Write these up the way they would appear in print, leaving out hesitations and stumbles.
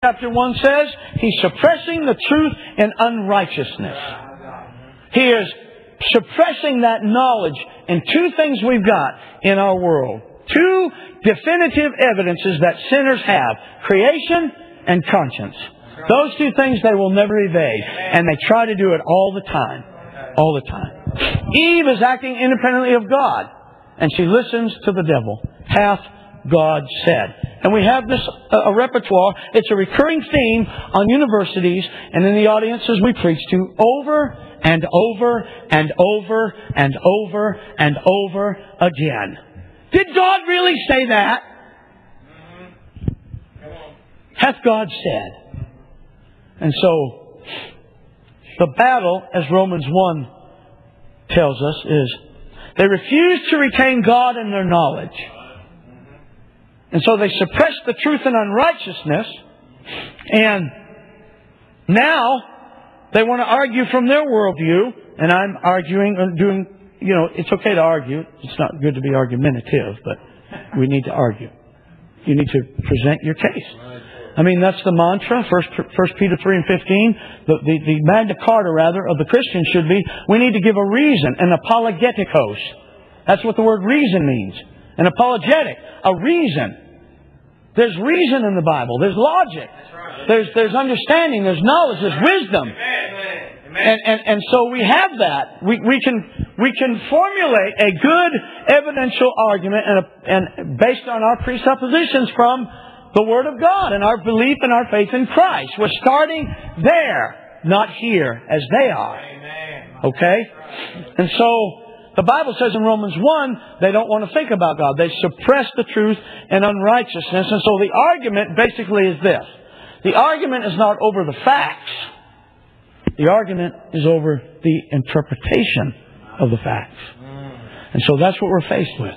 chapter 1 says, he's suppressing the truth in unrighteousness. He is suppressing that knowledge in two things we've got in our world. Two definitive evidences that sinners have. Creation and conscience. Those two things they will never evade. And they try to do it all the time. All the time. Eve is acting independently of God. And she listens to the devil. Hath God said. And we have this a repertoire. It's a recurring theme on universities and in the audiences we preach to over and over and over and over and over again. Did God really say that? Hath God said. And so, the battle, as Romans 1 tells us, is they refuse to retain God in their knowledge. And so they suppress the truth in unrighteousness. And now they want to argue from their worldview. And I'm arguing and doing, it's okay to argue. It's not good to be argumentative, but we need to argue. You need to present your case. I mean, that's the mantra. 1 Peter 3 and 15. The Magna Carta, rather, of the Christian should be, we need to give a reason, an apologetikos. That's what the word reason means. An apologetic, a reason. There's reason in the Bible. There's logic. There's understanding. There's knowledge. There's wisdom. And so we have that. We can formulate a good evidential argument and based on our presuppositions from the Word of God and our belief and our faith in Christ. We're starting there, not here as they are. Okay? And so the Bible says in Romans 1, they don't want to think about God. They suppress the truth in unrighteousness. And so the argument basically is this. The argument is not over the facts. The argument is over the interpretation of the facts. And so that's what we're faced with.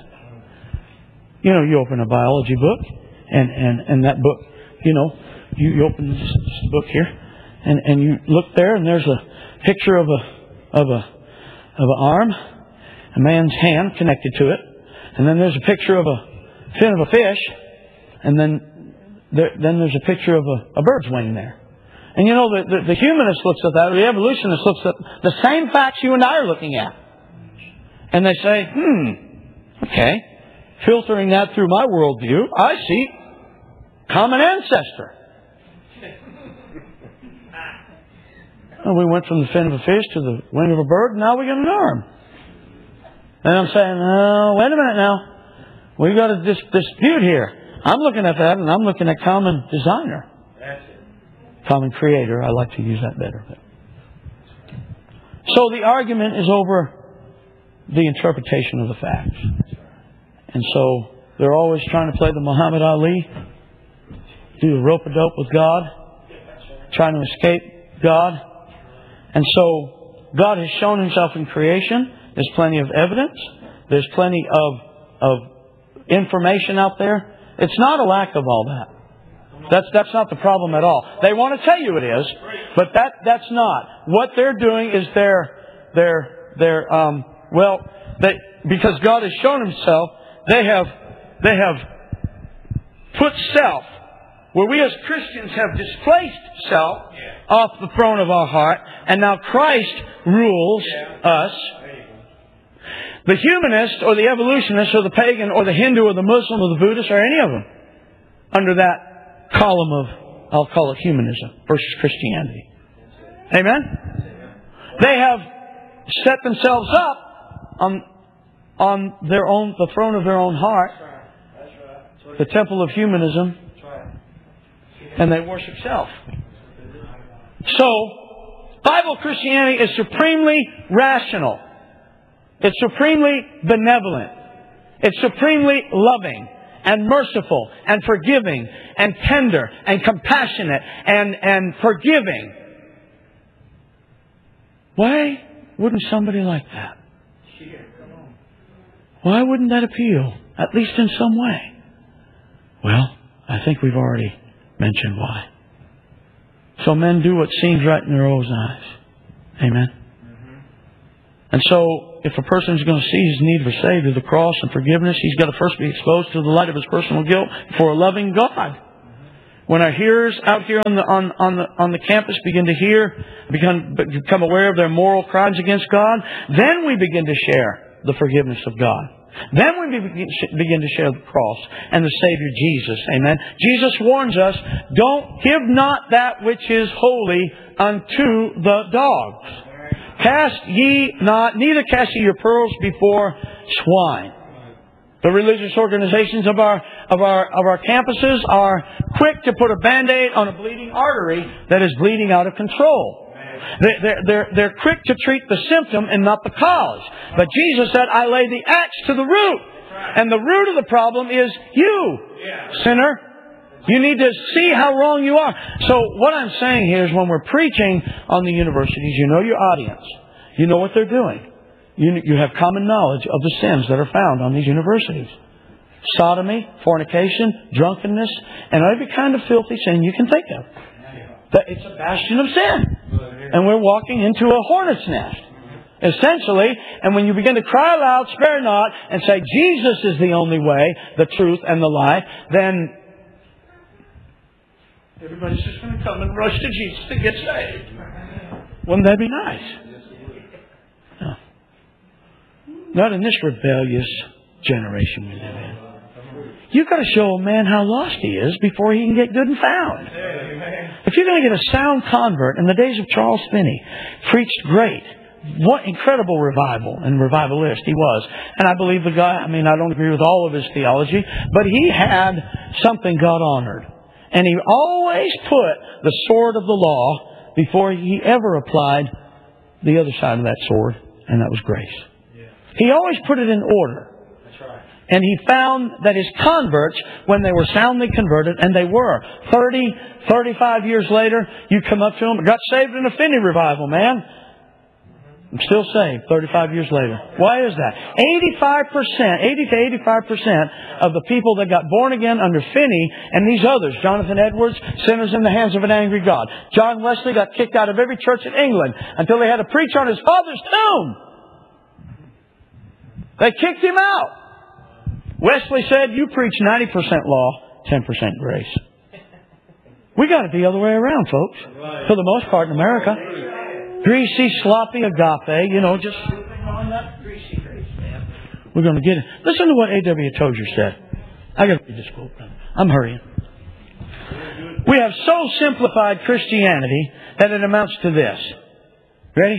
You open a biology book, and that book, you open this book here, and you look there, and there's a picture of an arm, a man's hand connected to it, and then there's a picture of a fin of a fish, and then there's a picture of a bird's wing there. And the humanist looks at that, or the evolutionist looks at the same facts you and I are looking at. And they say, okay, filtering that through my worldview, I see common ancestor. Well, we went from the fin of a fish to the wing of a bird, and now we got an arm. And I'm saying, oh, wait a minute now. We got a dispute here. I'm looking at that, and I'm looking at common designer. Common creator. I like to use that better. So the argument is over the interpretation of the facts. And so they're always trying to play the Muhammad Ali, do the rope-a-dope with God, trying to escape God. And so God has shown Himself in creation. There's plenty of evidence. There's plenty of information out there. It's not a lack of all that. That's not the problem at all. They want to tell you it is, but that's not. What they're doing is because God has shown Himself, they have put self, where we as Christians have displaced self off the throne of our heart, and now Christ rules us. The humanist or the evolutionist or the pagan or the Hindu or the Muslim or the Buddhist or any of them under that column of, I'll call it humanism versus Christianity. Amen? They have set themselves up on their own, the throne of their own heart, the temple of humanism, and they worship self. So, Bible Christianity is supremely rational. It's supremely benevolent. It's supremely loving and merciful and forgiving and tender and compassionate and forgiving. Why wouldn't somebody like that? Why wouldn't that appeal, at least in some way? Well, I think we've already mentioned why. So men do what seems right in their own eyes. Amen? And so, if a person is going to see his need for saved to the cross and forgiveness, he's got to first be exposed to the light of his personal guilt for a loving God. When our hearers out here on the campus begin to become aware of their moral crimes against God, then we begin to share the forgiveness of God. Then we begin to share the cross and the Savior Jesus. Amen. Jesus warns us, don't give not that which is holy unto the dogs. Cast ye not, neither cast ye your pearls before swine. The religious organizations of our campuses are quick to put a Band-Aid on a bleeding artery that is bleeding out of control. They're quick to treat the symptom and not the cause. But Jesus said, I lay the axe to the root. And the root of the problem is you, sinner. You need to see how wrong you are. So what I'm saying here is when we're preaching on the universities, you know your audience. You know what they're doing. You have common knowledge of the sins that are found on these universities. Sodomy, fornication, drunkenness, and every kind of filthy sin you can think of. It's a bastion of sin. And we're walking into a hornet's nest. Essentially, and when you begin to cry aloud, spare not, and say Jesus is the only way, the truth, and the life, then everybody's just going to come and rush to Jesus to get saved. Wouldn't that be nice? No. Not in this rebellious generation we live in. You've got to show a man how lost he is before he can get good and found. If you're going to get a sound convert, in the days of Charles Finney, preached great. What incredible revival and revivalist he was. And I believe the guy, I don't agree with all of his theology, but he had something God honored. And he always put the sword of the law before he ever applied the other side of that sword, and that was grace. He always put it in order. And he found that his converts, when they were soundly converted, and they were, 30, 35 years later, you come up to them, got saved in a Finney revival, man. I'm still saved 35 years later. Why is that? 80 to 85% of the people that got born again under Finney and these others, Jonathan Edwards, sinners in the hands of an angry God. John Wesley got kicked out of every church in England until they had to preach on his father's tomb. They kicked him out. Wesley said, you preach 90% law, 10% grace. We got it the other way around, folks. For the most part in America. Greasy, sloppy agape, just on that greasy grace, man. We're going to get it. Listen to what A.W. Tozer said. I got to read this quote. I'm hurrying. We have so simplified Christianity that it amounts to this. Ready?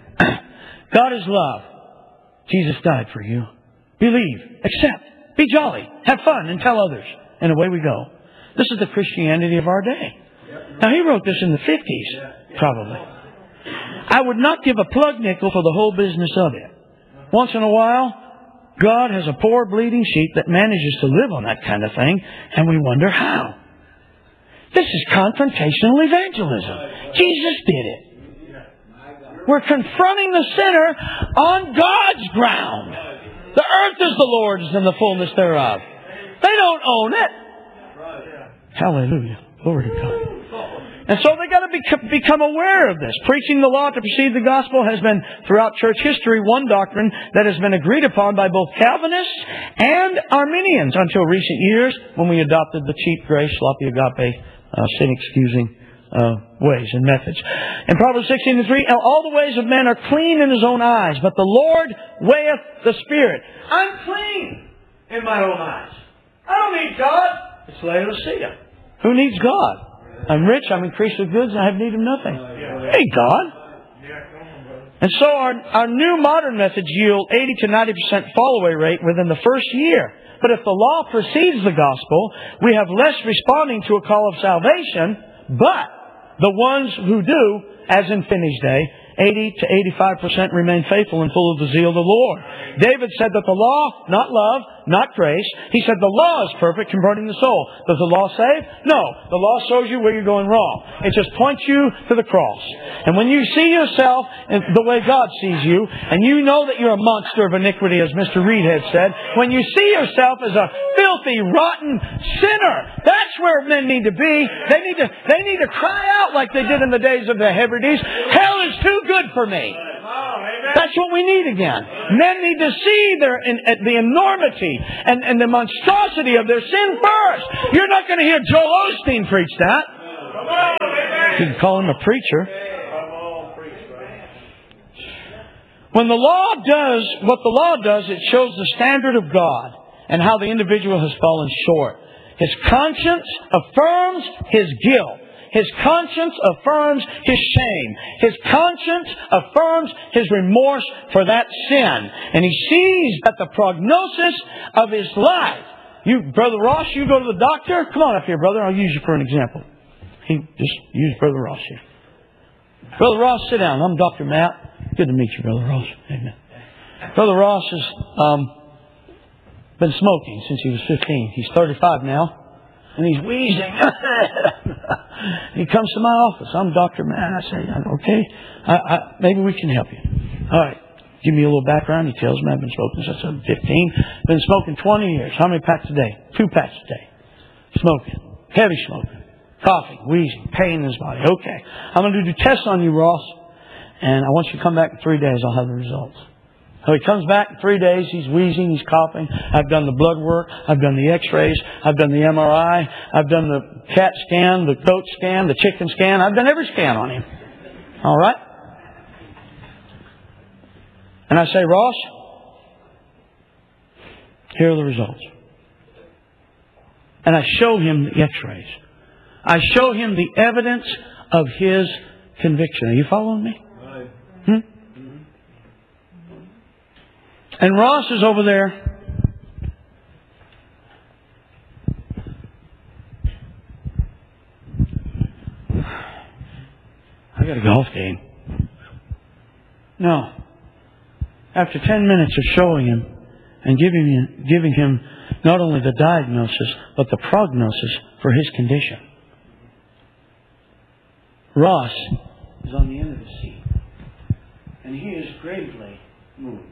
God is love. Jesus died for you. Believe. Accept. Be jolly. Have fun and tell others. And away we go. This is the Christianity of our day. Now, he wrote this in the 50s, probably. I would not give a plug nickel for the whole business of it. Once in a while, God has a poor bleeding sheep that manages to live on that kind of thing, and we wonder how. This is confrontational evangelism. Jesus did it. We're confronting the sinner on God's ground. The earth is the Lord's and the fullness thereof. They don't own it. Hallelujah. Glory to God. And so they got to become aware of this. Preaching the law to precede the gospel has been, throughout church history, one doctrine that has been agreed upon by both Calvinists and Arminians until recent years when we adopted the cheap grace, sloppy agape, sin-excusing ways and methods. In Proverbs 16:3, all the ways of men are clean in his own eyes, but the Lord weigheth the spirit. I'm clean in my own eyes. I don't need God. It's Laodicea. Who needs God? I'm rich, I'm increased with goods, and I have need of nothing. Hey, God. And so our new modern methods yield 80 to 90% fall-away rate within the first year. But if the law precedes the gospel, we have less responding to a call of salvation, but the ones who do, as in Finney's day, 80 to 85% remain faithful and full of the zeal of the Lord. David said that the law, not love, not grace. He said the law is perfect, converting the soul. Does the law save? No. The law shows you where you're going wrong. It just points you to the cross. And when you see yourself the way God sees you, and you know that you're a monster of iniquity, as Mr. Reed had said, when you see yourself as a filthy, rotten sinner, that's where men need to be. They need to cry out like they did in the days of the Hebrides. Hell is too good for me. That's what we need again. Men need to see the enormity and the monstrosity of their sin first. You're not going to hear Joel Osteen preach that. You can call him a preacher. When the law does what the law does, it shows the standard of God and how the individual has fallen short. His conscience affirms his guilt. His conscience affirms his shame. His conscience affirms his remorse for that sin. And he sees that the prognosis of his life. Brother Ross, you go to the doctor? Come on up here, brother. I'll use you for an example. Just use Brother Ross here. Brother Ross, sit down. I'm Dr. Matt. Good to meet you, Brother Ross. Amen. Brother Ross has been smoking since he was 15. He's 35 now. And he's wheezing. He comes to my office. I'm Dr. Matt. I say, okay, maybe we can help you. All right. Give me a little background. He tells me I've been smoking since I'm 15. Been smoking 20 years. How many packs a day? 2 packs a day. Smoking. Heavy smoking. Coughing. Wheezing. Pain in his body. Okay. I'm going to do tests on you, Ross. And I want you to come back in 3 days. I'll have the results. So he comes back in 3 days. He's wheezing. He's coughing. I've done the blood work. I've done the x-rays. I've done the MRI. I've done the cat scan, the goat scan, the chicken scan. I've done every scan on him. All right? And I say, Ross, here are the results. And I show him the x-rays. I show him the evidence of his conviction. Are you following me? And Ross is over there. I got a golf game. No. After 10 minutes of showing him and giving him not only the diagnosis, but the prognosis for his condition, Ross is on the end of the seat. And he is gravely moved.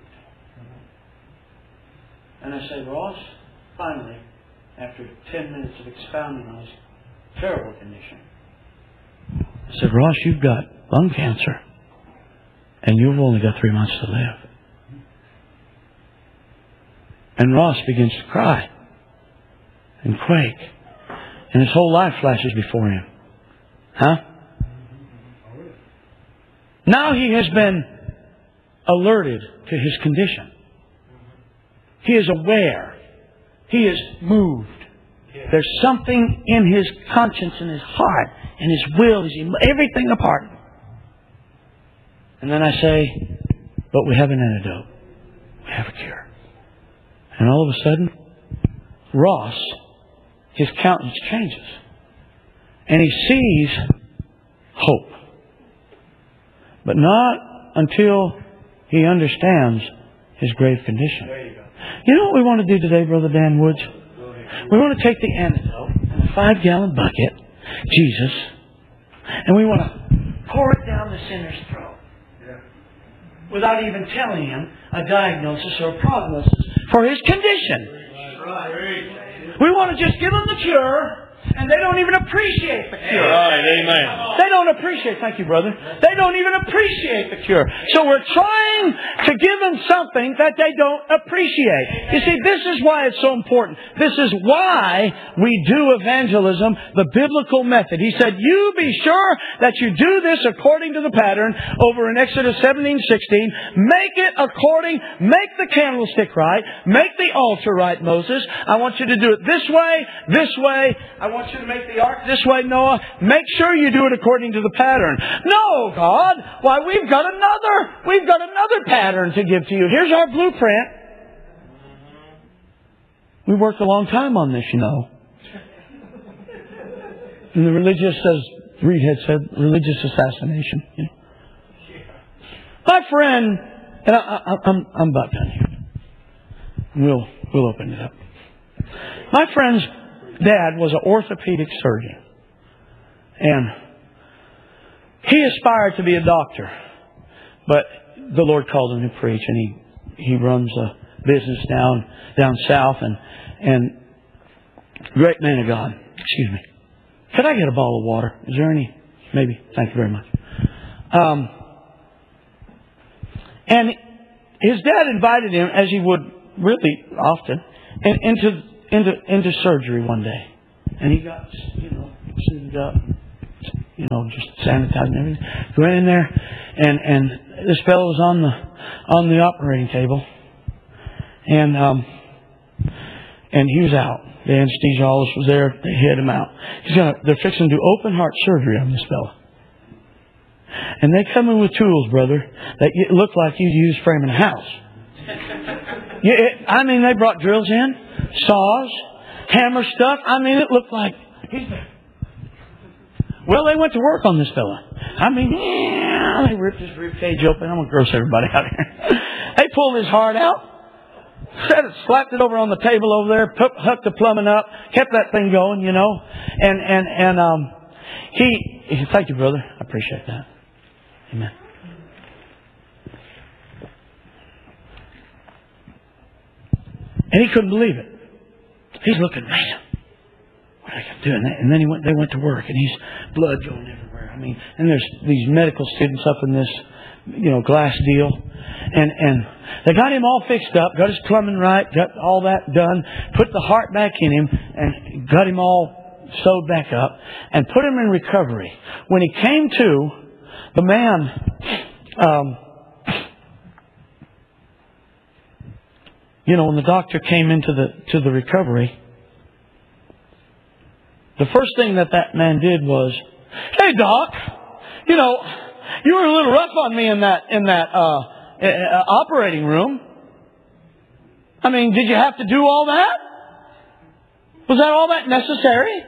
And I say, Ross, finally, after 10 minutes of expounding on his terrible condition, I said, Ross, you've got lung cancer. And you've only got 3 months to live. And Ross begins to cry and quake. And his whole life flashes before him. Huh? Now he has been alerted to his condition. He is aware. He is moved. There's something in his conscience and his heart and his will, everything apart. And then I say, but we have an antidote. We have a cure. And all of a sudden, Ross, his countenance changes. And he sees hope. But not until he understands his grave condition. You know what we want to do today, Brother Dan Woods? We want to take the antidote in a 5-gallon bucket, Jesus, and we want to pour it down the sinner's throat without even telling him a diagnosis or a prognosis for his condition. We want to just give him the cure. And they don't even appreciate the cure. Right, amen. They don't appreciate, thank you, brother. They don't even appreciate the cure. So we're trying to give them something that they don't appreciate. You see, this is why it's so important. This is why we do evangelism the biblical method. He said, you be sure that you do this according to the pattern over in Exodus 17:16. Make make the candlestick right. Make the altar right, Moses. I want you to do it this way, this way. I want you to make the ark this way, Noah. Make sure you do it according to the pattern. No, God. Why, we've got another pattern to give to you. Here's our blueprint. We worked a long time on this, you know. And the religious, as Reed had said, religious assassination. You know. My friend, and I'm about done here. We'll open it up. My friend's dad was an orthopedic surgeon. And he aspired to be a doctor. But the Lord called him to preach. And he runs a business down south. And great man of God. Excuse me. Could I get a bottle of water? Is there any? Maybe. Thank you very much. And his dad invited him, as he would really often, into surgery one day. And he got, suited up, just sanitized and everything. Went in there, and this fellow was on the operating table, and he was out. The anesthesiologist was there. They hit him out. They're fixing to do open heart surgery on this fellow. And they come in with tools, brother, that look like you'd use framing a house. They brought drills in, saws, hammer stuff. It looked like well, they went to work on this fella. They ripped his rib cage open. I'm going to gross everybody out here. They pulled his heart out, slapped it over on the table over there, hooked the plumbing up, kept that thing going, And he thank you, brother. I appreciate that. Amen. And he couldn't believe it. He's looking, man, what I can do? And then they went to work, and he's blood going everywhere. And there's these medical students up in this, glass deal. And they got him all fixed up, got his plumbing right, got all that done, put the heart back in him, and got him all sewed back up, and put him in recovery. When he came to, the man, when the doctor came into the recovery, the first thing that man did was, "Hey, doc, you were a little rough on me in that operating room. Did you have to do all that? Was that all that necessary?"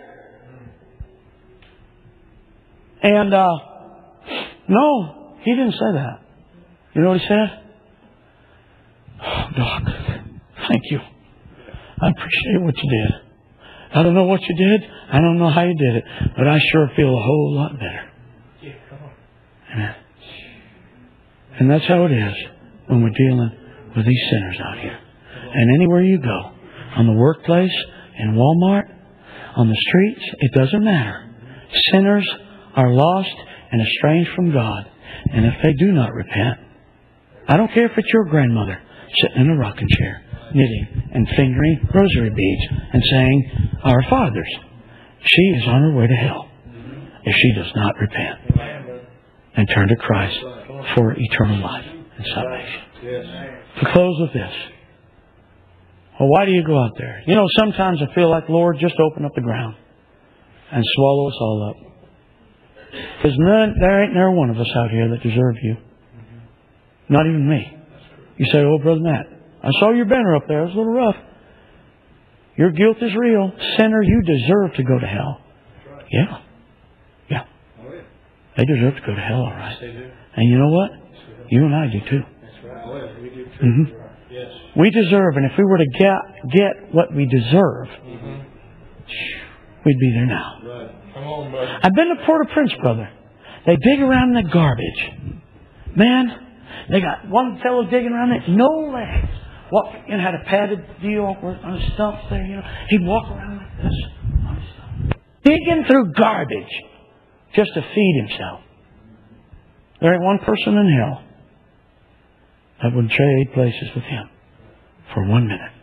And no, he didn't say that. You know what he said? "Oh, Doc, thank you. I appreciate what you did. I don't know what you did. I don't know how you did it. But I sure feel a whole lot better." Amen. And that's how it is when we're dealing with these sinners out here. And anywhere you go, on the workplace, in Walmart, on the streets, it doesn't matter. Sinners are lost and estranged from God. And if they do not repent, I don't care if it's your grandmother sitting in a rocking chair, knitting and fingering rosary beads and saying, "Our Fathers," she is on her way to hell if she does not repent and turn to Christ for eternal life and salvation. To close with this. Well, why do you go out there? Sometimes I feel like, Lord, just open up the ground and swallow us all up. Because there ain't never one of us out here that deserve you. Not even me. You say, "Oh, Brother Matt, I saw your banner up there. It was a little rough." Your guilt is real. Sinner, you deserve to go to hell. Yeah. Yeah. They deserve to go to hell, all right. And you know what? You and I do too. Mm-hmm. We deserve, and if we were to get what we deserve, we'd be there now. I've been to Port-au-Prince, brother. They dig around the garbage. Man, they got one fellow digging around it, no legs. Had a padded deal on his stumps there, He'd walk around like this on his stump, digging through garbage just to feed himself. There ain't one person in hell that would trade places with him for 1 minute.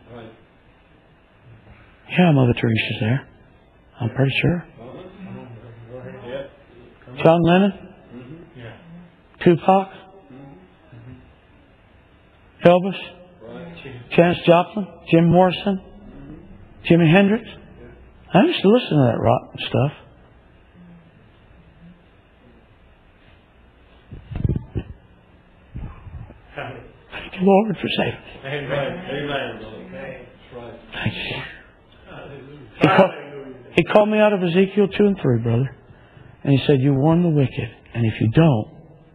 Yeah, Mother Teresa's there. I'm pretty sure. John Lennon? Tupac? Elvis? Janis Joplin? Jim Morrison? Jimi Hendrix? I used to listen to that rotten stuff. Thank you, Lord, for saving me. Amen. Thank you. He called me out of Ezekiel 2 and 3, brother. And he said, "You warn the wicked, and if you don't,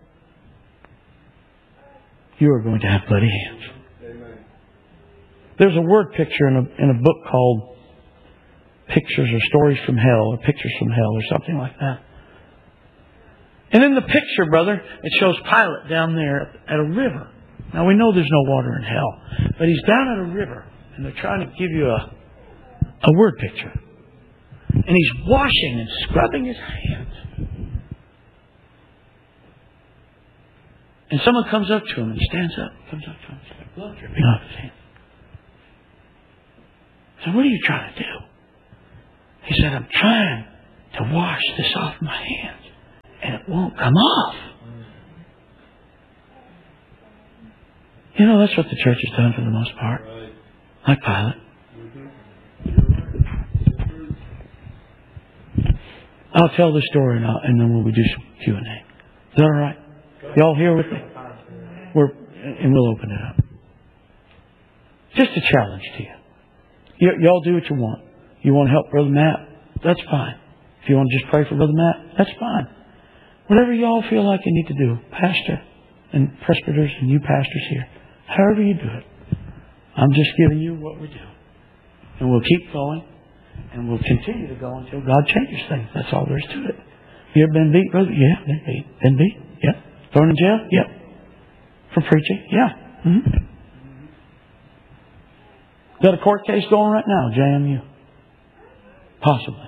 you are going to have bloody hands." There's a word picture in a book called Pictures or Stories from Hell, or Pictures from Hell, or something like that. And in the picture, brother, it shows Pilate down there at a river. Now we know there's no water in hell, but he's down at a river, and they're trying to give you a word picture. And he's washing and scrubbing his hands. And someone comes up to him and stands up, comes up to him and says, blood dripping off his hand. I said, what are you trying to do? He said, I'm trying to wash this off my hands, and it won't come off. You know, that's what the church has done for the most part. Like Pilate. I'll tell the story now, and then we'll do some Q&A. Is that all right? Y'all here with me? And we'll open it up. Just a challenge to you. Y'all do what you want. You want to help Brother Matt? That's fine. If you want to just pray for Brother Matt, that's fine. Whatever y'all feel like you need to do, pastor and presbyters and you pastors here, however you do it. I'm just giving you what we do. And we'll keep going. And we'll continue to go until God changes things. That's all there is to it. You ever been beat, brother? Yeah, been beat. Been beat? Yep. Thrown in jail? Yep. For preaching? Yeah. Mm-hmm. Got a court case going right now, JMU. Possibly.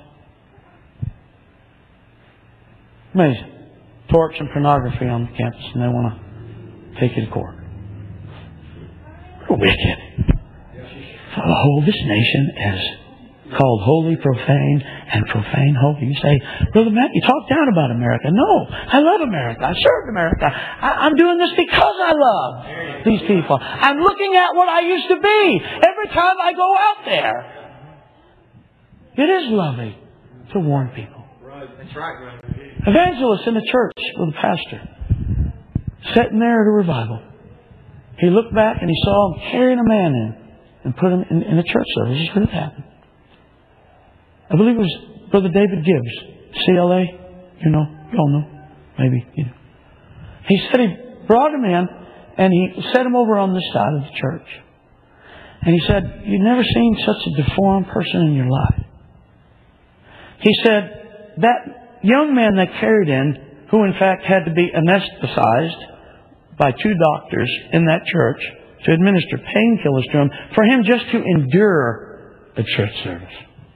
Amazing. Tore up some pornography on the campus and they want to take you to court. We're wicked. Oh, this nation is called holy, profane, and profane holy. You say, Brother Matt, you talk down about America. No, I love America. I served America. I'm doing this because I love these people. I'm looking at what I used to be every time I go out there. It is lovely to warn people. That's right. Evangelist in the church with a pastor sitting there at a revival. He looked back and he saw him carrying a man in and put him in a church service. This is what had happened. I believe it was Brother David Gibbs, CLA. You all know. Maybe, He said he brought him in and he set him over on this side of the church. And he said, you've never seen such a deformed person in your life. He said, that young man they carried in, who in fact had to be anesthetized by 2 doctors in that church to administer painkillers to him, for him just to endure a church service.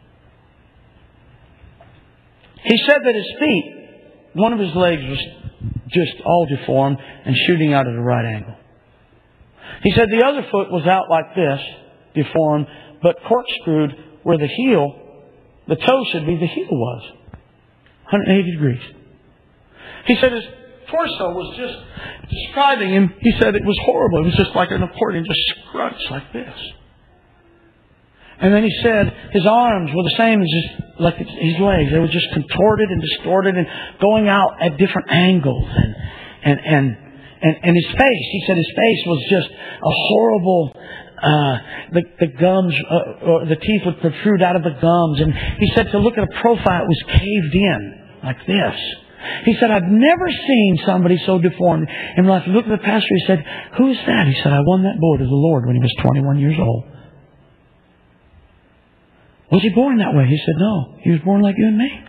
He said that his feet, one of his legs was just all deformed and shooting out at a right angle. He said the other foot was out like this, deformed, but corkscrewed where the toe should be, the heel was. 180 degrees. He said his torso was just describing him. He said it was horrible. It was just like an accordion, just scrunched like this. And then he said his arms were the same as like his legs. They were just contorted and distorted and going out at different angles. And his face, he said his face was just a horrible, the gums, or the teeth would protrude out of the gums. And he said to look at a profile, it was caved in like this. He said, I've never seen somebody so deformed. And when I looked at the pastor, he said, who is that? He said, I won that boy to the Lord when he was 21 years old. Was he born that way? He said, no. He was born like you and me.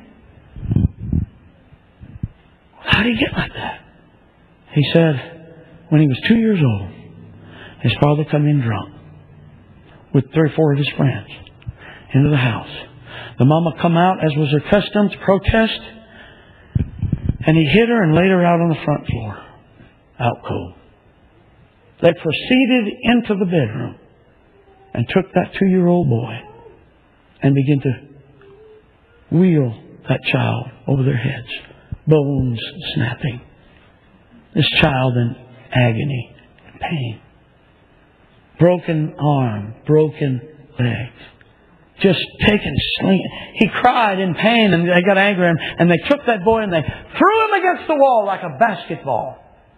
How did he get like that? He said, when he was 2 years old, his father come in drunk with 3 or 4 of his friends into the house. The mama come out, as was her custom, to protest. And he hit her and laid her out on the front floor, out cold. They proceeded into the bedroom and took that 2-year-old boy and began to wheel that child over their heads, bones snapping. This child in agony and pain. Broken arm, broken legs. Just taken, slinging. He cried in pain and they got angry at him and they took that boy and they threw him against the wall like a basketball.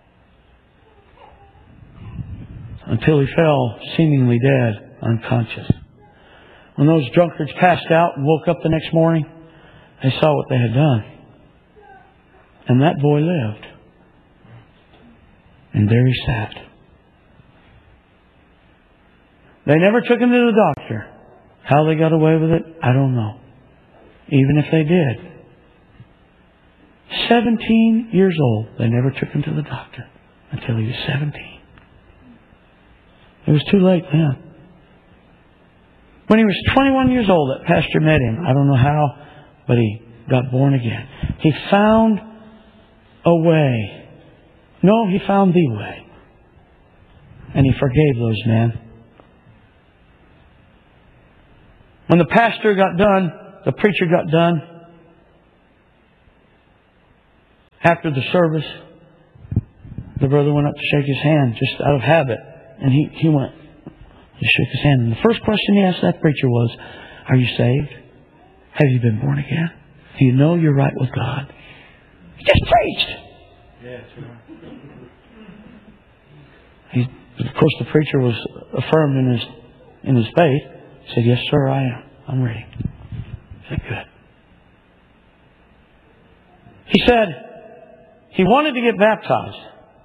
Until he fell seemingly dead, unconscious. When those drunkards passed out and woke up the next morning, they saw what they had done. And that boy lived. And there he sat. They never took him to the doctor. How they got away with it, I don't know. Even if they did. 17 years old, they never took him to the doctor until he was 17. It was too late then. When he was 21 years old, that pastor met him. I don't know how, but he got born again. He found a way No, He found the way. And He forgave those men. When the pastor got done, the preacher got done, after the service, the brother went up to shake his hand, just out of habit. And he went, he shook his hand. And the first question he asked that preacher was, are you saved? Have you been born again? Do you know you're right with God? He just preached. Of course, the preacher was affirmed in his faith. He said, yes, sir, I am. I'm ready. He said, good. He said he wanted to get baptized.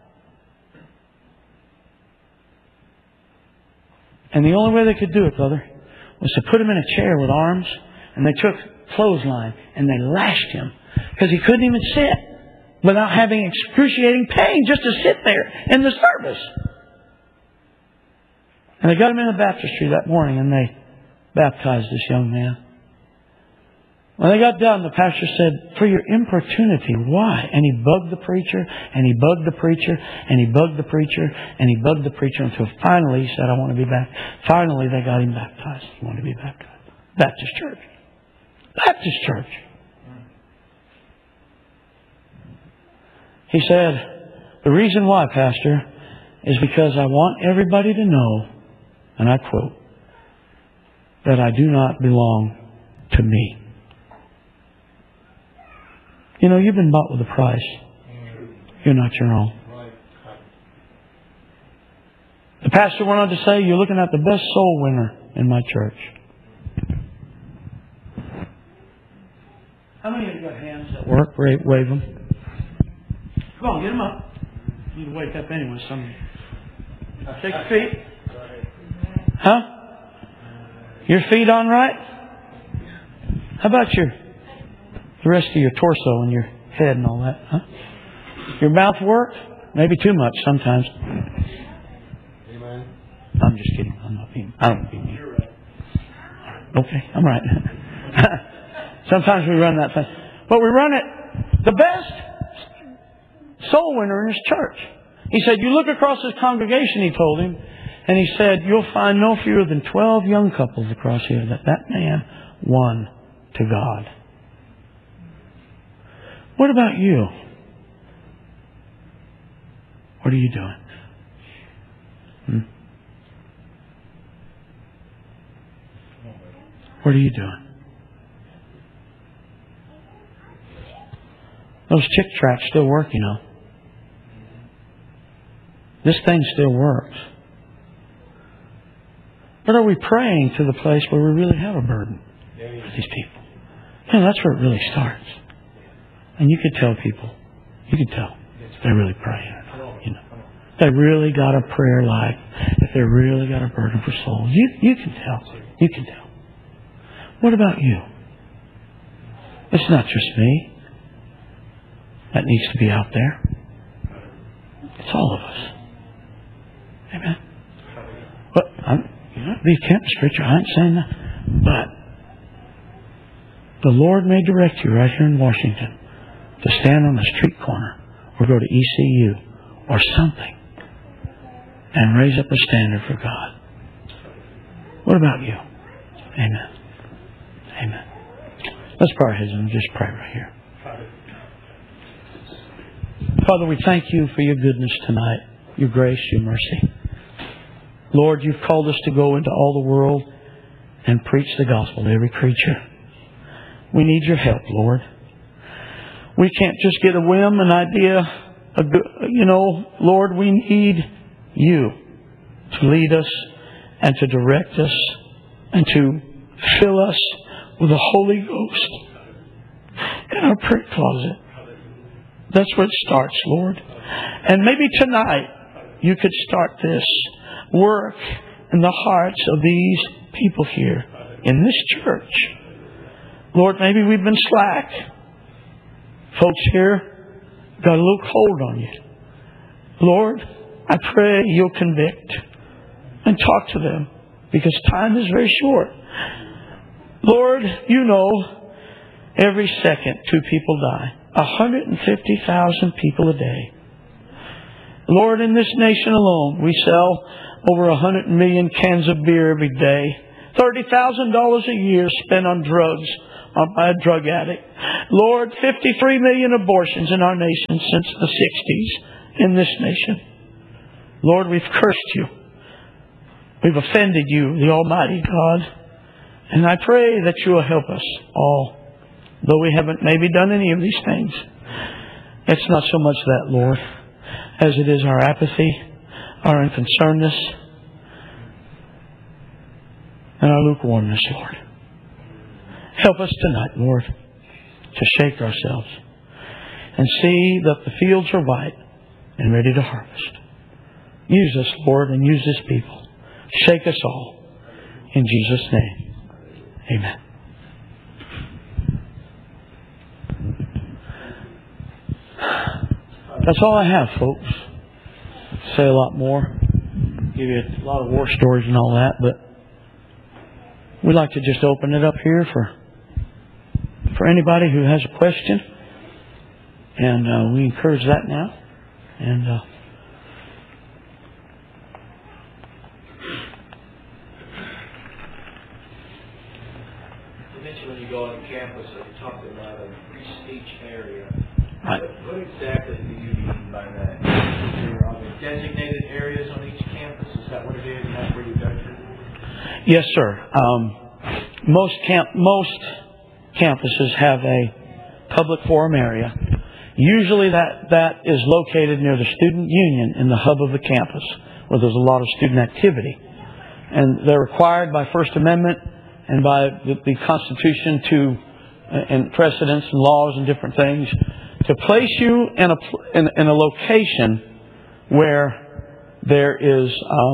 And the only way they could do it, brother, was to put him in a chair with arms, and they took clothesline and they lashed him because he couldn't even sit without having excruciating pain just to sit there in the service. And they got him in the baptistry that morning and they baptized this young man. When they got done, the pastor said, for your importunity, why? And he bugged the preacher, and he bugged the preacher, and he bugged the preacher, and he bugged the preacher until finally he said, I want to be baptized. Finally, they got him baptized. He wanted to be baptized. Baptist church. Baptist church. He said, the reason why, Pastor, is because I want everybody to know, and I quote, that I do not belong to me. You know, you've been bought with a price. You're not your own. The pastor went on to say, you're looking at the best soul winner in my church. How many of you got hands at work? Wave them. Come on, get them up. You need to wake up anyway. Take your feet. Huh? Your feet on right? How about the rest of your torso and your head and all that? Huh? Your mouth work? Maybe too much sometimes. Amen. I'm just kidding. I don't be mean. Okay, I'm right. Sometimes we run that thing. But we run it. The best soul winner in his church. He said, you look across his congregation, he told him, and he said, you'll find no fewer than 12 young couples across here that man won to God. What about you? What are you doing? What are you doing? Those chick tracks still work, you know. This thing still works. But are we praying to the place where we really have a burden for these people? You know, that's where it really starts. And you could tell people, you could tell if they're really praying or not. You know, they really got a prayer life. If they really got a burden for souls, you can tell. You can tell. What about you? It's not just me that needs to be out there. It's all of us. Amen. But these campus preachers, I ain't saying that. But the Lord may direct you right here in Washington to stand on a street corner or go to ECU or something and raise up a standard for God. What about you? Amen. Amen. Let's bow our heads and just pray right here. Father, we thank you for your goodness tonight, your grace, your mercy. Lord, you've called us to go into all the world and preach the gospel to every creature. We need your help, Lord. We can't just get a whim, an idea. Lord, we need you to lead us and to direct us and to fill us with the Holy Ghost in our prayer closet. That's where it starts, Lord. And maybe tonight you could start this work in the hearts of these people here in this church. Lord, maybe we've been slack. Folks here got a little cold on you. Lord, I pray you'll convict and talk to them because time is very short. Lord, you know every second 2 people die. 150,000 people a day. Lord, in this nation alone, we sell over 100 million cans of beer every day. $30,000 a year spent on drugs by a drug addict. Lord, 53 million abortions in our nation since the 60s in this nation. Lord, we've cursed you. We've offended you, the Almighty God. And I pray that you will help us all, though we haven't maybe done any of these things. It's not so much that, Lord, as it is our apathy, our unconcernedness, and our lukewarmness, Lord. Help us tonight, Lord, to shake ourselves and see that the fields are white and ready to harvest. Use us, Lord, and use this people. Shake us all. In Jesus' name. Amen. That's all I have, folks. Say a lot more. Give you a lot of war stories and all that, but we'd like to just open it up here for anybody who has a question. And we encourage that now. And you mentioned when you go on campus that you talked about a free speech area. right. What exactly do you mean by that? Are there designated areas on each campus? Is that what it is? And that's where you go to? Yes, sir. Most campuses have a public forum area. Usually that is located near the student union in the hub of the campus, where there's a lot of student activity. And they're required by First Amendment and by the Constitution and precedents and laws and different things to place you in a location where there is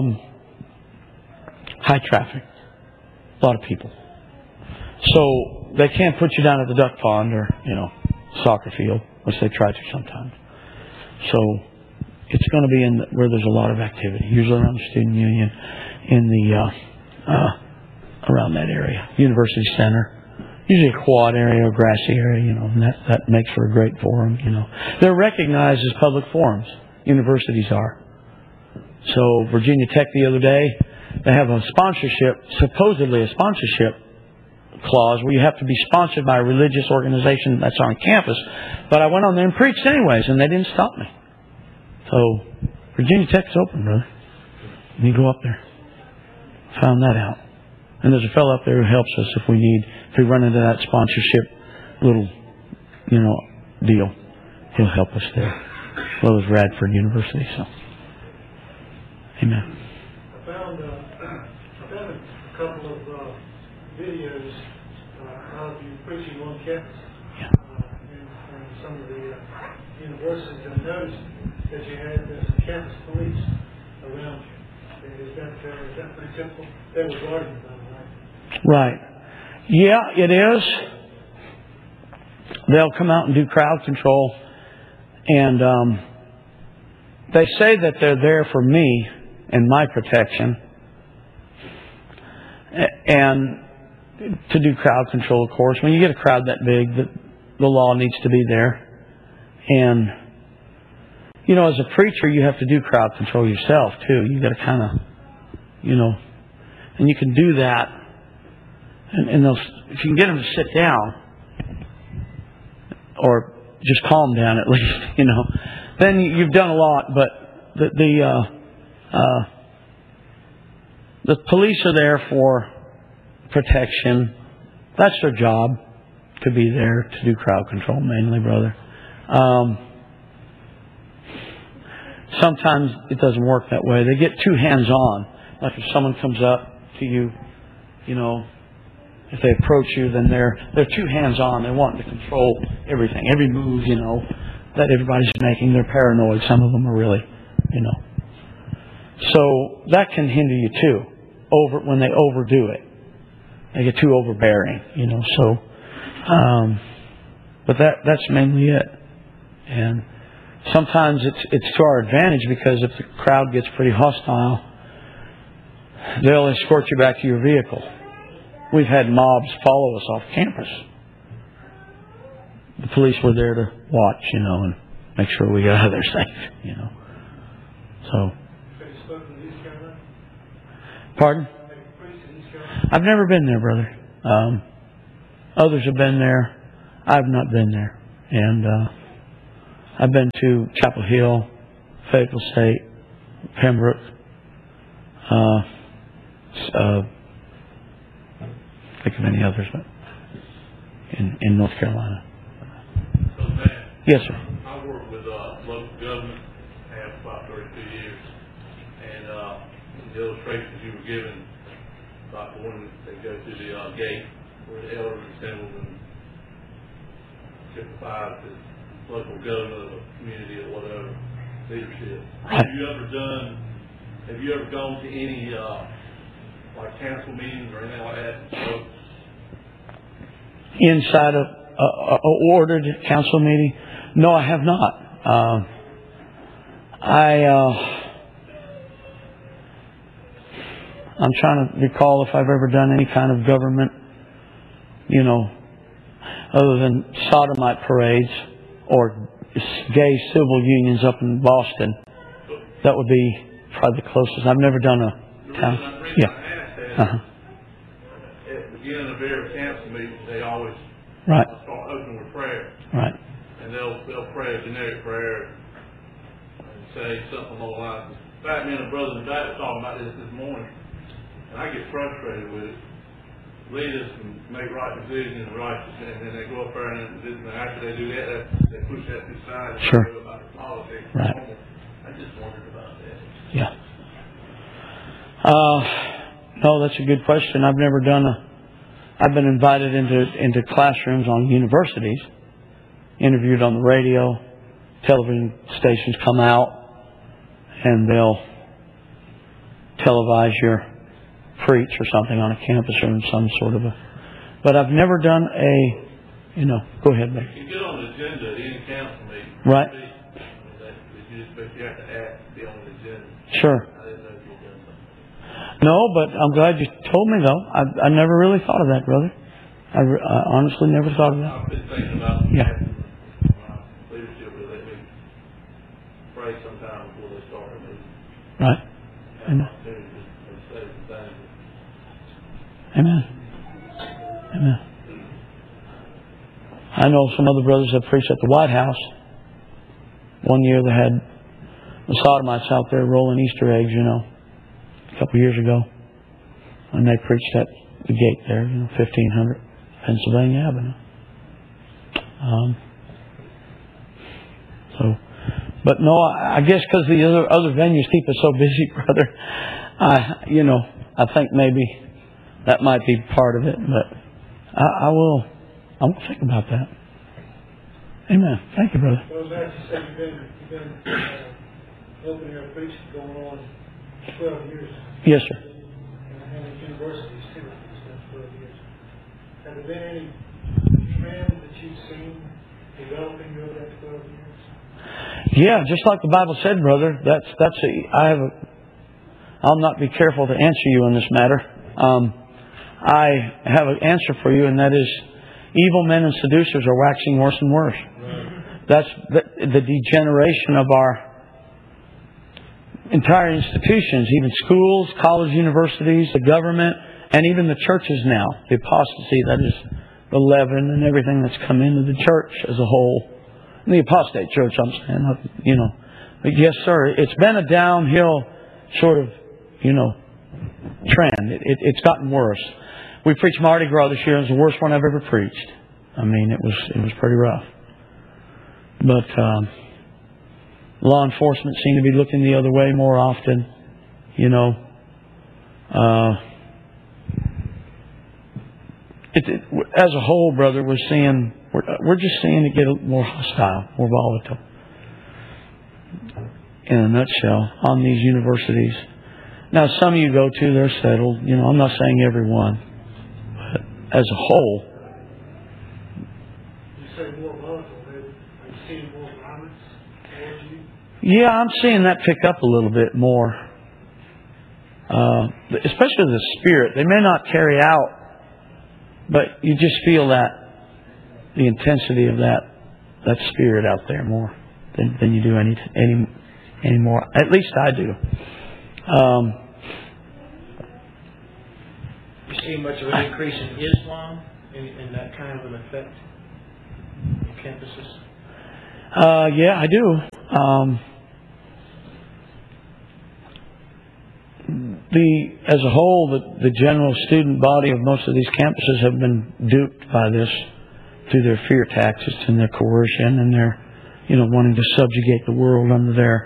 high traffic, a lot of people. So they can't put you down at the duck pond or soccer field, which they try to sometimes. So it's going to be where there's a lot of activity, usually around the student union, in the around that area, University Center. Usually a quad area or grassy area, and that makes for a great forum, They're recognized as public forums. Universities are. So Virginia Tech the other day, they have supposedly a sponsorship clause where you have to be sponsored by a religious organization that's on campus. But I went on there and preached anyways, and they didn't stop me. So Virginia Tech's open, brother. You go up there. Found that out. And there's a fellow up there who helps us if we run into that sponsorship little, deal. He'll help us there. As well as Radford University. So, amen. I found a couple of videos of you preaching on campus. Yeah. And some of the universities. I noticed that you had some campus police around you. Is that pretty typical? They were guarding them, right? Right. Yeah, it is. They'll come out and do crowd control. And they say that they're there for me and my protection. And to do crowd control, of course. When you get a crowd that big, the law needs to be there. And, as a preacher, you have to do crowd control yourself, too. You got to kind of, and you can do that. And if you can get them to sit down, or just calm down at least, then you've done a lot. But the police are there for protection. That's their job, to be there to do crowd control mainly, brother. Sometimes it doesn't work that way. They get too hands-on. Like if someone comes up to you, if they approach you, then they're too hands-on. They're wanting to control everything, every move, that everybody's making. They're paranoid. Some of them are really, So that can hinder you too. When they overdo it, they get too overbearing, So, but that's mainly it. And sometimes it's to our advantage, because if the crowd gets pretty hostile, they'll escort you back to your vehicle. We've had mobs follow us off campus. The police were there to watch, and make sure we got out of there safe, So, Have you spoken to East Carolina? pardon? Have you preached in East Carolina? I've never been there, brother. Others have been there. I've not been there. And I've been to Chapel Hill, Fayetteville State, Pembroke, think of any others, but in North Carolina. So, man, Yes, sir. I work with local government, have about 32 years, and the illustrations you were given about when they go to the gate where the elders assembled and typified the local government of a community or whatever, leadership. Right. Have you ever gone to any like council meetings or anything like that? Inside of a ordered council meeting? No, I have not. I'm trying to recall if I've ever done any kind of government, other than sodomite parades or gay civil unions up in Boston. That would be probably the closest. I've never done a town. I asked that, Uh-huh. at the beginning of every council meeting, they always Right. start opening with prayer. Right. And they'll pray a generic prayer and say something along the lines. In fact, me and a brother in Dallas talking about this morning, and I get frustrated with it. Lead us and make right decisions and righteous, and then they go up there and after they do that, they push that to the side and Sure. go about the politics. Right. I just wondered about that. Yeah. No, that's a good question. I've never done I've been invited into classrooms on universities, interviewed on the radio, television stations come out, and they'll televise your preach or something on a campus or in some sort of but I've never done go ahead, man. You get on the agenda at any council meeting. Right. But you have to ask to be on the agenda. Sure. I didn't know if you'd done something. No, but I'm glad you told me, though. I never really thought of that, brother. I honestly never thought of that. I've been thinking about Yeah. leadership will let me pray sometime before they start a meeting. Right. Have Amen. an opportunity to say some things. Amen. Amen. I know some other brothers have preached at the White House. One year they had the sodomites out there rolling Easter eggs, a couple years ago. And they preached at the gate there, 1500 Pennsylvania Avenue. But no, I guess because the other venues keep us so busy, brother, I think maybe that might be part of it, but I'm going to think about that. Amen. Thank you, brother. Well, Matt, you said you've been open air preaching going on 12 years. Yes, sir. And at universities too, it's been 12 years. Have there been any trends that you've seen developing over that 12 years? Yeah, just like the Bible said, brother. I'll not be careful to answer you on this matter. I have an answer for you, and that is, evil men and seducers are waxing worse and worse. That's the degeneration of our entire institutions, even schools, college, universities, the government, and even the churches now. The apostasy, that is the leaven and everything that's come into the church as a whole. The apostate church, I'm saying, But yes, sir, it's been a downhill sort of, trend. It's gotten worse. We preached Mardi Gras this year. It was the worst one I've ever preached. I mean, it was pretty rough. But law enforcement seem to be looking the other way more often. As a whole, brother, we're just seeing it get more hostile, more volatile. In a nutshell, on these universities. Now, some of you go to, they're settled. I'm not saying everyone, but as a whole. You say more volatile. Are you seeing more violence towards you? Yeah, I'm seeing that pick up a little bit more. Especially the spirit. They may not carry out, but you just feel the intensity of that spirit out there more than you do anymore. At least I do. You see much of an increase in Islam in that kind of an effect on campuses? Yeah, I do. As a whole, the general student body of most of these campuses have been duped by this through their fear tactics and their coercion and their, wanting to subjugate the world under their,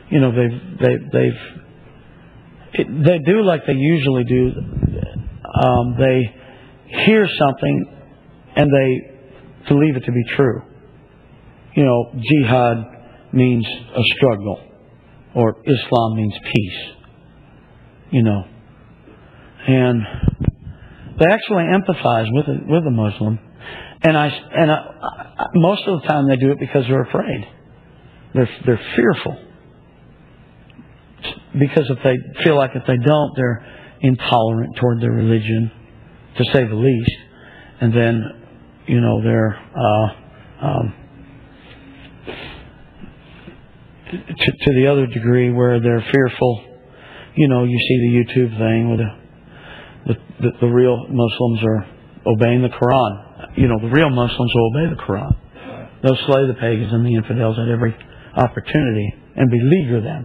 they do like they usually do. They hear something and they believe it to be true. Jihad means a struggle, or Islam means peace. And they actually empathize with the Muslim, and most of the time they do it because they're afraid. They're fearful, because if they feel like if they don't, they're intolerant toward their religion, to say the least, and then they're to the other degree where they're fearful. You see the YouTube thing where the real Muslims are obeying the Quran. The real Muslims will obey the Quran. They'll slay the pagans and the infidels at every opportunity and beleaguer them.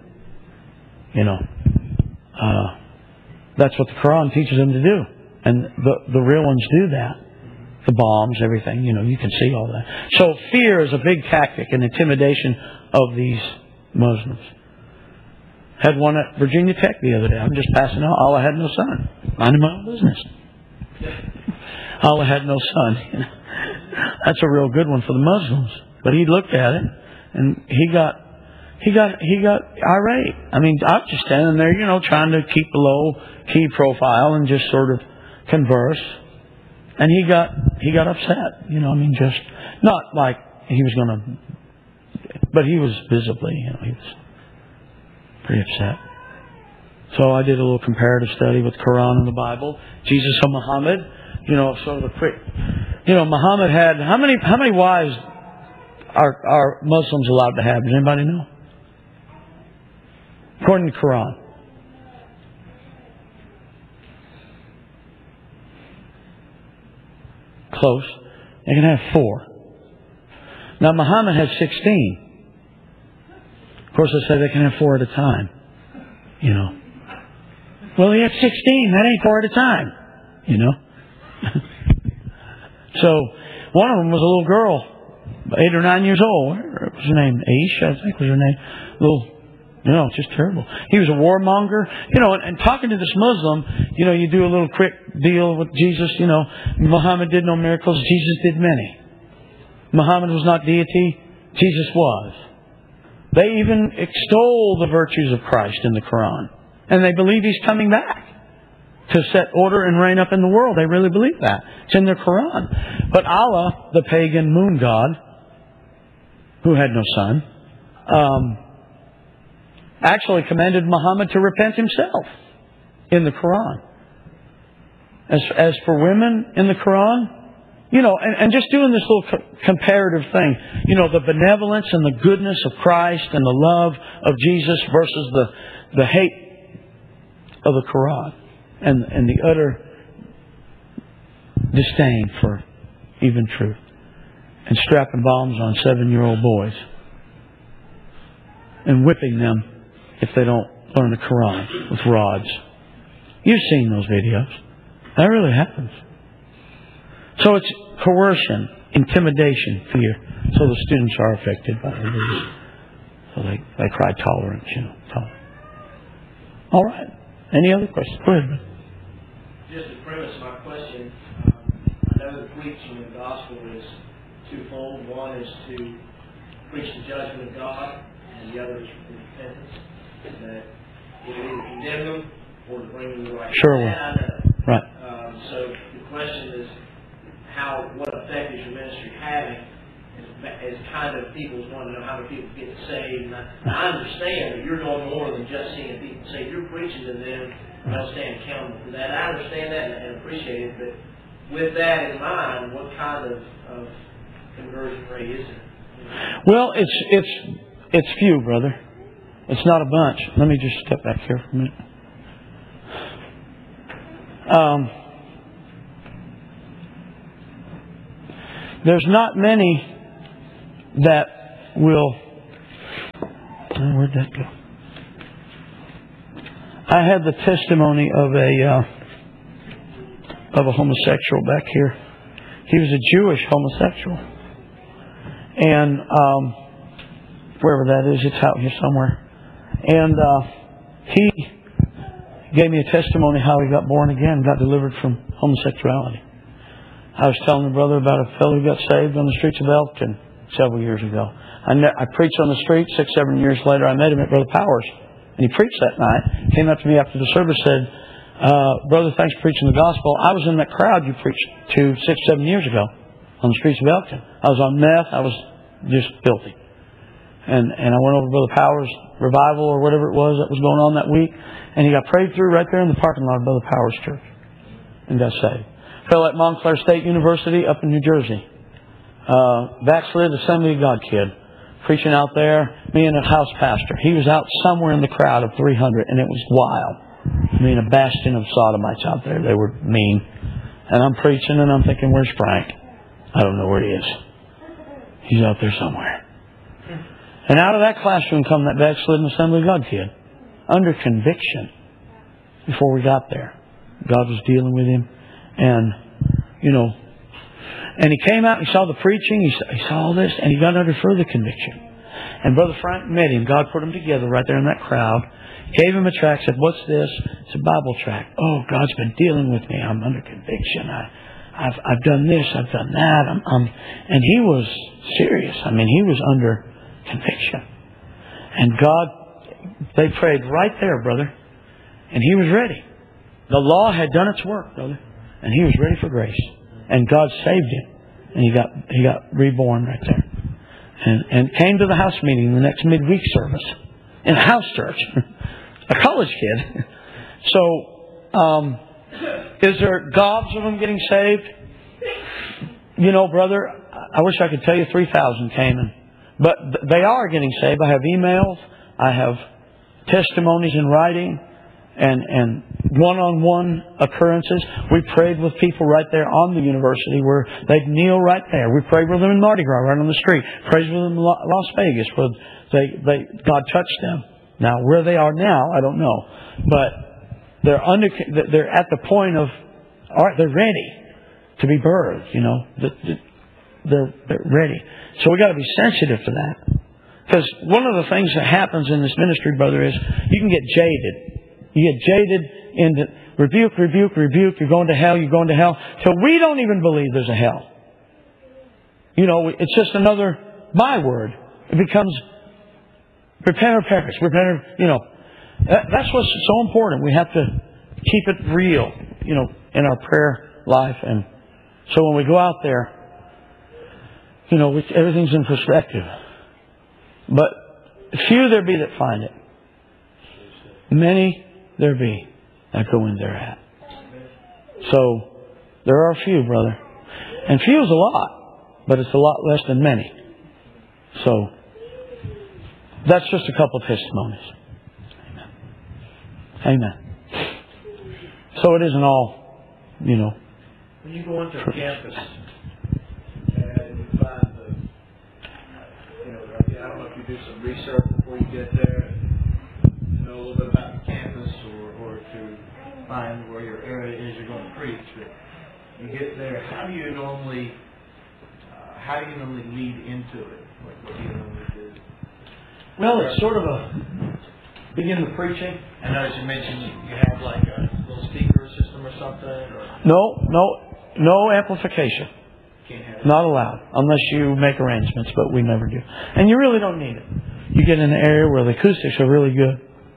That's what the Quran teaches them to do. And the real ones do that. The bombs, everything, you can see all that. So fear is a big tactic and intimidation of these Muslims. Had one at Virginia Tech the other day. I'm just passing out. Allah had no son. Minding my own business. Allah had no son. That's a real good one for the Muslims. But he looked at it and he got irate. I mean, I was just standing there, trying to keep a low key profile and just sort of converse. And he got upset. Just not like he was going to, but he was visibly, he was pretty upset. So I did a little comparative study with Quran and the Bible. Jesus and Muhammad, sort of a quick, Muhammad had, how many wives are Muslims allowed to have? Does anybody know? According to Quran. Close. They can have 4. Now Muhammad had 16. Of course, they say they can have 4 at a time. Well, he had 16. That ain't 4 at a time. So, one of them was a little girl, 8 or 9 years old. What was her name? Aisha, I think was her name. Just terrible. He was a warmonger. And talking to this Muslim, you do a little quick deal with Jesus. Muhammad did no miracles. Jesus did many. Muhammad was not deity. Jesus was. They even extol the virtues of Christ in the Quran. And they believe He's coming back to set order and reign up in the world. They really believe that. It's in their Quran. But Allah, the pagan moon god, who had no son, actually commanded Muhammad to repent himself in the Quran. As for women in the Quran, and just doing this little comparative thing, the benevolence and the goodness of Christ and the love of Jesus versus the hate of the Quran and the utter disdain for even truth, and strapping bombs on 7-year-old boys and whipping them if they don't learn the Quran with rods. You've seen those videos. That really happens. So it's coercion, intimidation, fear. So the students are affected by it. So they cry tolerance, tolerance. All right. Any other questions? Go ahead. Just to premise my question, I know the preaching of the gospel is twofold. One is to preach the judgment of God, and the other is repentance. That will either condemn them or to bring them to the right. Sure will. Right. So the question is, what effect is your ministry having? As kind of people want to know how many people get saved. And I understand that you're doing more than just seeing people saved. You're preaching to them, and they'll stand accountable for that. I understand that and appreciate it. But with that in mind, what kind of conversion rate is it? Well, it's few, brother. It's not a bunch. Let me just step back here for a minute. There's not many that will... Where'd that go? I had the testimony of a homosexual back here. He was a Jewish homosexual. And wherever that is, it's out here somewhere. And he gave me a testimony how he got born again, got delivered from homosexuality. I was telling the brother about a fellow who got saved on the streets of Elkton several years ago. I preached on the street 6-7 years later. I met him at Brother Powers. And he preached that night. Came up to me after the service, said, Brother, thanks for preaching the gospel. I was in that crowd you preached to 6-7 years ago on the streets of Elkton. I was on meth. I was just filthy. And I went over to Brother Powers' revival or whatever it was that was going on that week. And he got prayed through right there in the parking lot of Brother Powers' church. And got saved. Fell at Montclair State University up in New Jersey. Backslid Assembly of God kid. Preaching out there. Me and a house pastor. He was out somewhere in the crowd of 300. And it was wild. Me and a bastion of sodomites out there. They were mean. And I'm preaching and I'm thinking, where's Frank? I don't know where he is. He's out there somewhere. And out of that classroom come that backslidden Assembly of God kid. Under conviction. Before we got there. God was dealing with him. And, and he came out and he saw the preaching. He saw all this. And he got under further conviction. And Brother Frank met him. God put them together right there in that crowd. Gave him a tract. Said, what's this? It's a Bible tract. Oh, God's been dealing with me. I'm under conviction. I've done this. I've done that. And he was serious. I mean, he was under conviction. And God, they prayed right there, brother. And he was ready. The law had done its work, brother. And he was ready for grace. And God saved him. And he got reborn right there. And came to the house meeting the next midweek service. In a house church. A college kid. So, is there gobs of them getting saved? Brother, I wish I could tell you 3,000 came in. But they are getting saved. I have emails. I have testimonies in writing. And one-on-one occurrences. We prayed with people right there on the university where they'd kneel right there. We prayed with them in Mardi Gras right on the street. Prayed with them in Las Vegas where God touched them. Now, where they are now, I don't know. But they're at the point of, all right, they're ready to be birthed, They're ready. So we got to be sensitive to that. Because one of the things that happens in this ministry, brother, is you can get jaded. You get jaded into rebuke, rebuke, rebuke. You're going to hell, you're going to hell. Till we don't even believe there's a hell. It's just another byword. It becomes repent or perish. Repent or, That's what's so important. We have to keep it real, in our prayer life. And so when we go out there, everything's in perspective. But few there be that find it. Many there be that go in their hat. So there are few, brother. And few is a lot, but it's a lot less than many. So that's just a couple of testimonies. Amen. Amen. So it isn't all, When you go into a campus and you find I don't know if you do some research before you get there and know a little bit about the campus or to find where your area is you're going to preach. But you get there, how do you normally lead into it? What do you normally do? Well, it's sort of begin the preaching. I know as you mentioned you have like a little speaker system or something. Or No amplification. Not allowed, unless you make arrangements, but we never do. And you really don't need it. You get in an area where the acoustics are really good,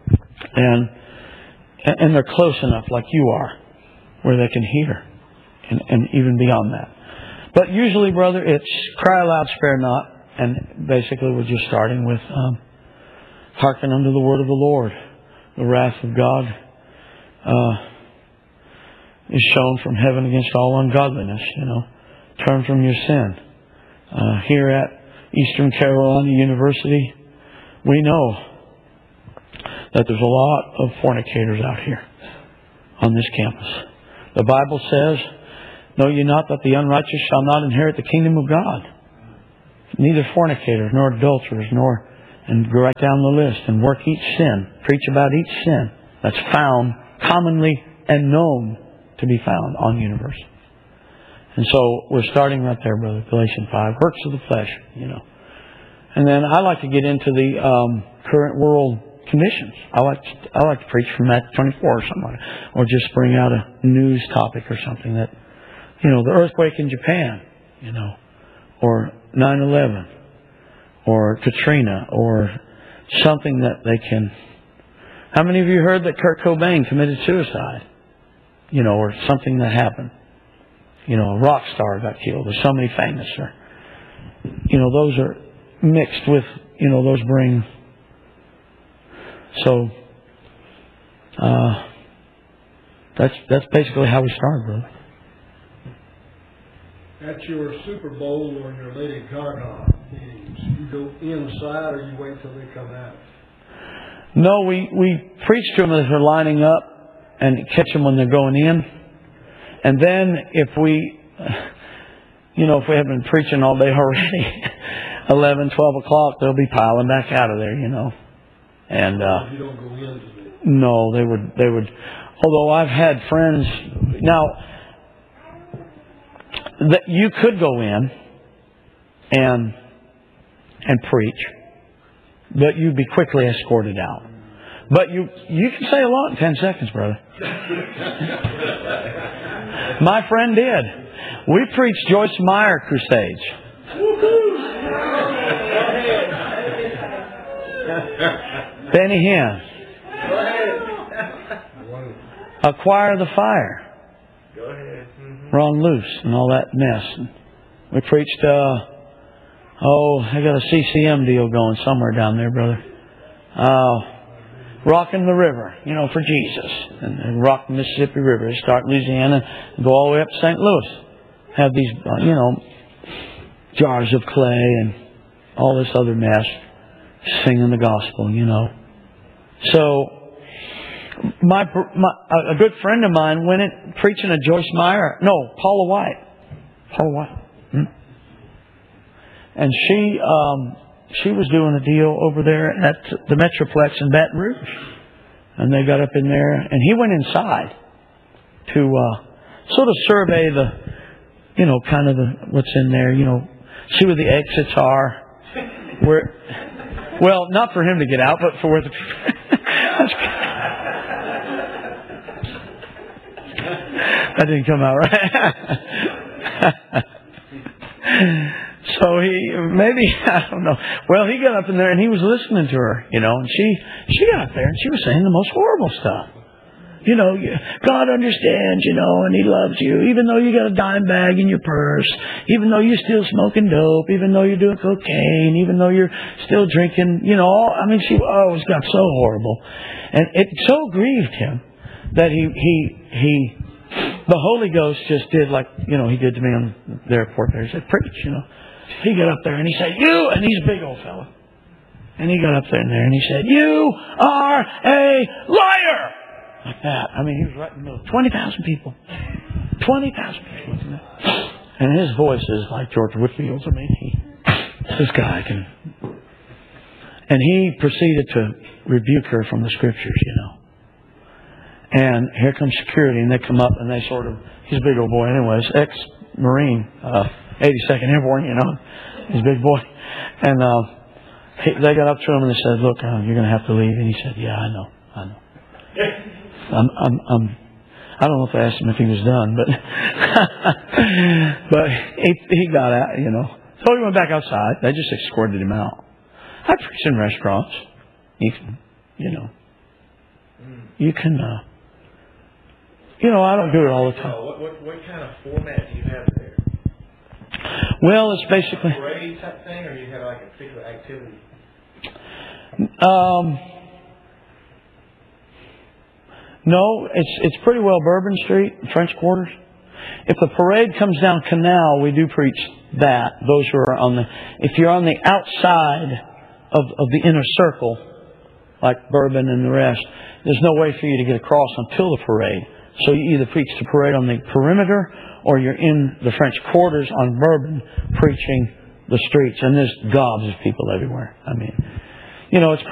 and they're close enough, like you are, where they can hear, and even beyond that. But usually, brother, it's cry aloud, spare not, and basically we're just starting with hearken unto the word of the Lord. The wrath of God is shown from heaven against all ungodliness, Turn from your sin. Here at Eastern Carolina University, we know that there's a lot of fornicators out here on this campus. The Bible says, know ye not that the unrighteous shall not inherit the kingdom of God? Neither fornicators, nor adulterers, nor, and go right down the list, and work each sin, preach about each sin that's found commonly and known to be found on universe. And so we're starting right there, brother, Galatians 5, works of the flesh, you know. And then I like to get into the current world conditions. I like to preach from Matthew 24 or something like that, or just bring out a news topic or something that, you know, the earthquake in Japan, you know, or 9/11, or Katrina, or something that they can. How many of you heard that Kurt Cobain committed suicide? You know, or something that happened. You know, a rock star got killed. There's so many famous. Or, you know, those are mixed with, you know, those bring. So, that's basically how we start, brother. At your Super Bowl or your Lady Gaga meetings, you go inside or you wait till they come out? No, we preach to them as they're lining up and catch them when they're going in. And then if we, you know, if we have been preaching all day already, 11, 12 o'clock, they'll be piling back out of there, you know. And you don't go into it. No, they would. Although I've had friends now that you could go in and preach, but you'd be quickly escorted out. But you can say a lot in 10 seconds, brother. My friend did. We preached Joyce Meyer crusades. Benny Hinn. Acquire the Fire. Go ahead. Ron Luce and all that mess. We preached, I got a CCM deal going somewhere down there, brother. Rocking the river, you know, for Jesus. And rock the Mississippi River. Start in Louisiana and go all the way up to St. Louis. Have these, you know, jars of clay and all this other mess. Singing the gospel, you know. So, a good friend of mine went in preaching a Joyce Meyer. No, Paula White. Paula White. And she was doing a deal over there at the Metroplex in Baton Rouge. And they got up in there, and he went inside to sort of survey the, you know, kind of what's in there, you know, see where the exits are. Well, not for him to get out, but for where the... That didn't come out right. So I don't know. Well, he got up in there and he was listening to her, you know, and she got up there and she was saying the most horrible stuff. You know, God understands, you know, and He loves you, even though you got a dime bag in your purse, even though you're still smoking dope, even though you're doing cocaine, even though you're still drinking, you know, I mean, she always got so horrible. And it so grieved him that the Holy Ghost just did like, you know, He did to me on the airport there. He said, preach, you know. He got up there and he said, you, and he's a big old fella. And he got up there and he said, you are a liar! Like that. I mean, he was right in the middle. 20,000 people. 20,000 people. And his voice is like George Whitfield's. I mean, this guy can... And he proceeded to rebuke her from the Scriptures, you know. And here comes security, and they come up, and they sort of... He's a big old boy anyways. Ex-Marine. 82nd Airborne, you know. He's a big boy. And they got up to him, and they said, look, you're going to have to leave. And he said, yeah, I know. I don't know if I asked him if he was done, but he got out, you know. So he went back outside. They just escorted him out. I preach in restaurants. You can, you know, I don't do it all the time. What kind of format do you have there? Well, it's basically a parade type thing, or you have like a particular activity? No, it's pretty well Bourbon Street, French Quarters. If the parade comes down Canal, we do preach that. Those who are if you're on the outside of the inner circle like Bourbon and the rest, there's no way for you to get across until the parade. So you either preach the parade on the perimeter, or you're in the French quarters on Bourbon preaching the streets. And there's gobs of people everywhere. I mean, it's